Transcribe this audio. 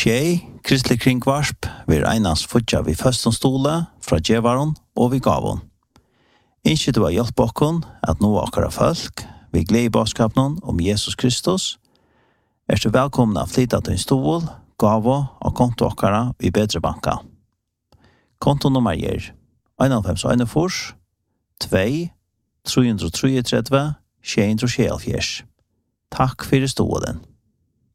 Tjej, kristelig kringvarsp, vi einans futja vi föston stola, fra djevaron og vi gavon. Innskje du har hjelp okkon at nå akkara folk, vi gled i baskapnon om Jesus Kristus, du velkommen av flytta til en stol, gavo og konto akkara i bedre banka. Kontonummer er 51 2 333 674. Takk for stolen.